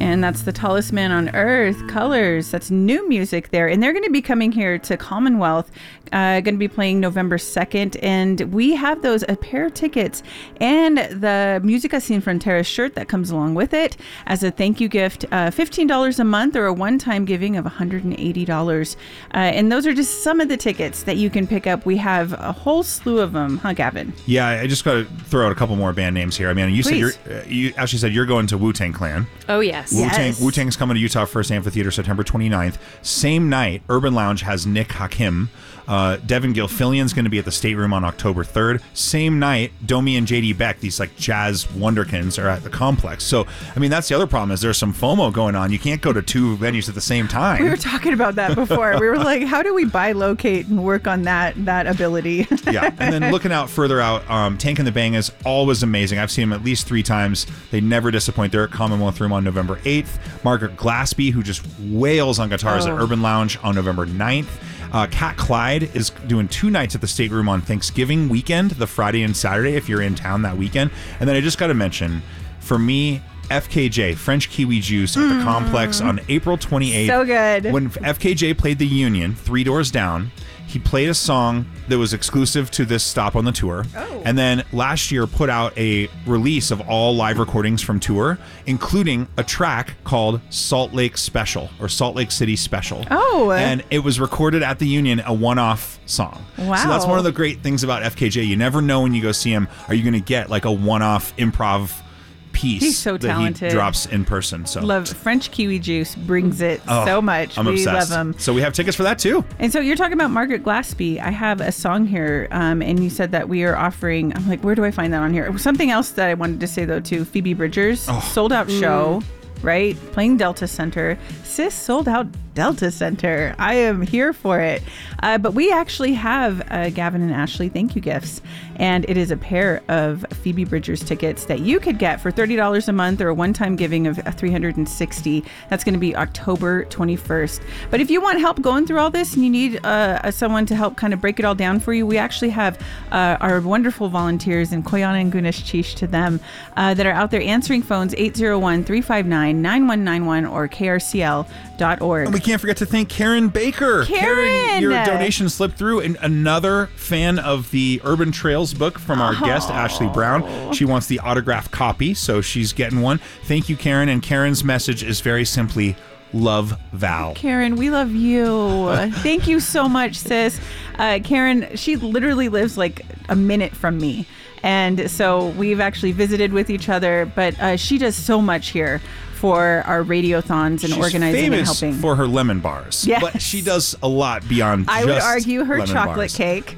And that's The Tallest Man on Earth, Colors. That's new music there. And they're going to be coming here to Commonwealth, going to be playing November 2nd. And we have those, a pair of tickets and the Música Sin Fronteras shirt that comes along with it as a thank you gift, $15 a month or a one-time giving of $180. And those are just some of the tickets that you can pick up. We have a whole slew of them, huh, Gavin? Yeah, I just got to throw out a couple more band names here. I mean, you Please. said you actually said you're going to Wu-Tang Clan. Oh, yes. Wu-Tang's coming to Utah First Amphitheater September 29th. Same night, Urban Lounge has Nick Hakim. Devin Gilfillian's going to be at the Stateroom on October 3rd. Same night, Domi and JD Beck, these like jazz wonderkins, are at the Complex. So, I mean, that's the other problem is there's some FOMO going on. You can't go to two venues at the same time. We were talking about that before. We were like, how do we bilocate and work on that ability? Yeah, and then looking out further out, Tank and the Bang is always amazing. I've seen them at least 3 times. They never disappoint. They're at Commonwealth Room on November 8th. Margaret Glaspie, who just wails on guitars at Urban Lounge on November 9th. Cat Clyde is doing 2 nights at the Stateroom on Thanksgiving weekend, the Friday and Saturday, if you're in town that weekend. And then I just got to mention, for me, FKJ, French Kiwi Juice, at the Complex on April 28th. So good. When FKJ played the Union, 3 doors down, he played a song that was exclusive to this stop on the tour. Oh. And then last year put out a release of all live recordings from tour, including a track called Salt Lake Special or Salt Lake City Special. Oh. And it was recorded at the Union, a one-off song. Wow. So that's one of the great things about FKJ. You never know when you go see him, are you going to get like a one-off improv piece. He's so talented. That he drops in person. So love French Kiwi Juice, brings it so much. I'm we obsessed. love him. So we have tickets for that too. And so you're talking about Margaret Glaspie. I have a song here, and you said that we are offering. I'm like, where do I find that on here? Something else that I wanted to say though too. Phoebe Bridgers, sold out show, right? Playing Delta Center. Sis sold out Delta Center. I am here for it. But we actually have Gavin and Ashley thank you gifts. And it is a pair of Phoebe Bridgers tickets that you could get for $30 a month or a one-time giving of $360. That's going to be October 21st. But if you want help going through all this and you need someone to help kind of break it all down for you, we actually have our wonderful volunteers, and Koyana and Gunesh Chish to them, that are out there answering phones 801-359-9191 or krcl.org. And we can't forget to thank Karen Baker. Karen, your donation slipped through. And another fan of the Urban Trails book from our guest, Ashley Brown. She wants the autographed copy, so she's getting one. Thank you, Karen. And Karen's message is very simply, love Val. Karen, we love you. Thank you so much, sis. Karen, she literally lives like a minute from me. And so we've actually visited with each other, but she does so much here for our radiothons and She's organizing and helping. For her lemon bars. Yes. But she does a lot beyond I just would argue her lemon chocolate bars. cake.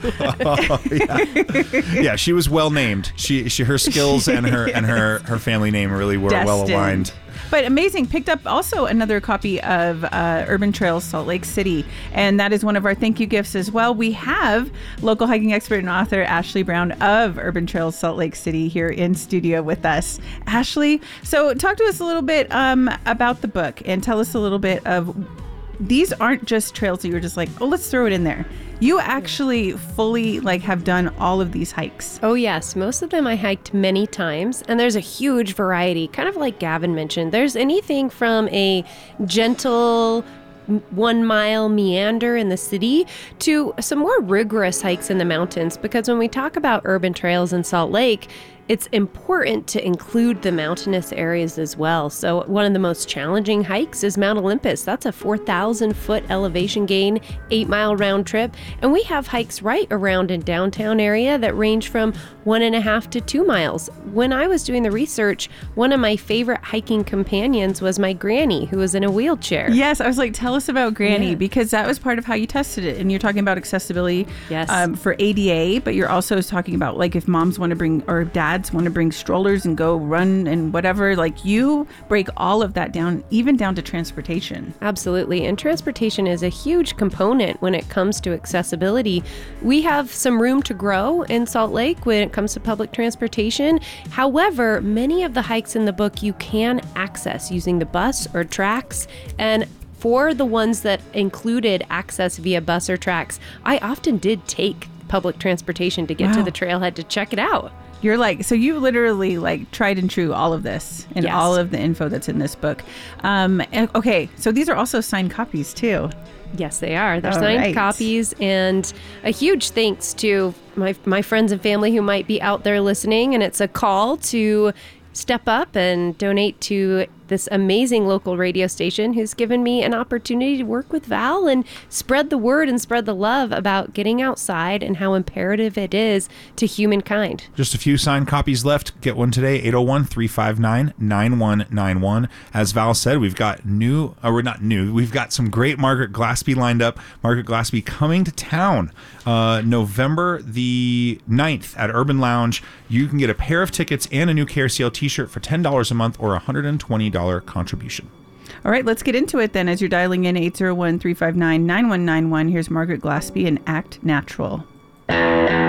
Yeah, she was well named. She her skills and her family name really were well aligned. But amazing, picked up also another copy of Urban Trails Salt Lake City, and that is one of our thank you gifts as well. We have local hiking expert and author Ashley Brown of Urban Trails Salt Lake City here in studio with us. Ashley, so talk to us a little bit about the book and tell us a little bit of, these aren't just trails that you're just like, oh, let's throw it in there. You actually fully have done all of these hikes. Oh yes, most of them I hiked many times, and there's a huge variety, kind of like Gavin mentioned. There's anything from a gentle 1 mile meander in the city to some more rigorous hikes in the mountains, because when we talk about urban trails in Salt Lake, it's important to include the mountainous areas as well. So one of the most challenging hikes is Mount Olympus. That's a 4,000 foot elevation gain, 8-mile round trip. And we have hikes right around in downtown area that range from 1.5 to 2 miles. When I was doing the research, one of my favorite hiking companions was my granny, who was in a wheelchair. Yes, I was like, tell us about Granny, because that was part of how you tested it. And you're talking about accessibility for ADA, but you're also talking about if moms want to bring, or dads want to bring strollers and go run and whatever, you break all of that down, even down to transportation. Absolutely. And transportation is a huge component when it comes to accessibility. We have some room to grow in Salt Lake when it comes to public transportation. However, many of the hikes in the book you can access using the bus or tracks. And for the ones that included access via bus or tracks, I often did take public transportation to get to the trailhead to check it out. You're like, so you literally like tried and true all of this and Yes. all of the info that's in this book. Okay, so these are also signed copies too. Yes, they are. They're All signed right. copies, and a huge thanks to my friends and family who might be out there listening. And it's a call to step up and donate to this amazing local radio station who's given me an opportunity to work with Val and spread the word and spread the love about getting outside and how imperative it is to humankind. Just a few signed copies left. Get one today, 801-359-9191. As Val said, we've got we've got some great Margaret Glaspie lined up. Margaret Glaspie coming to town November the 9th at Urban Lounge. You can get a pair of tickets and a new KRCL t-shirt for $10 a month or $120 contribution. All right, let's get into it then. As you're dialing in 801-359-9191, here's Margaret Glaspie and Act Natural.